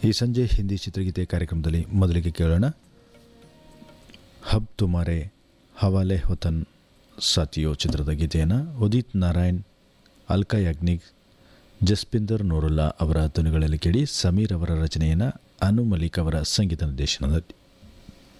ಈ ಸಂಜೆ ಹಿಂದಿ ಚಿತ್ರಗೀತೆ ಕಾರ್ಯಕ್ರಮದಲ್ಲಿ ಮೊದಲಿಗೆ ಕೇಳೋಣ. ಹಬ್ ತುಮಾರೆ ಹವಾಲೆ ಹೊತನ್ ಸಾತಿಯೋ ಚಿತ್ರದ ಗೀತೆಯನ್ನು ಉದಿತ್ ನಾರಾಯಣ್, ಅಲ್ಕಾ ಯಾಗ್ನಿಕ್, ಜಸ್ಪಿಂದರ್ ನೂರುಲ್ಲಾ ಅವರ ಧ್ವನಿಗಳಲ್ಲಿ ಕೇಳಿ. ಸಮೀರ್ ಅವರ ರಚನೆಯನ್ನು ಅನು ಮಲಿಕ್ ಅವರ ಸಂಗೀತ ನಿರ್ದೇಶನದಲ್ಲಿ.